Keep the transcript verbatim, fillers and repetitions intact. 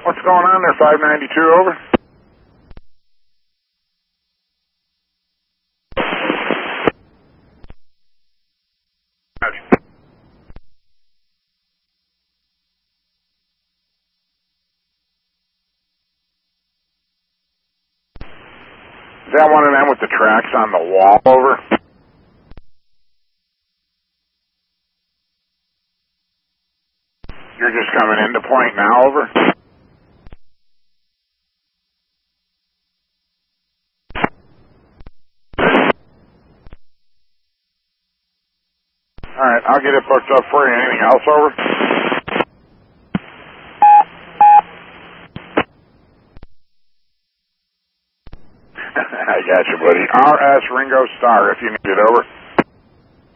What's going on there, five ninety-two, over? Is that one of them with the tracks on the wall, over? You're just coming into point now, over? Alright, I'll get it booked up for you. Anything else, over? I got you, buddy. R S Ringo Starr, if you need it, over.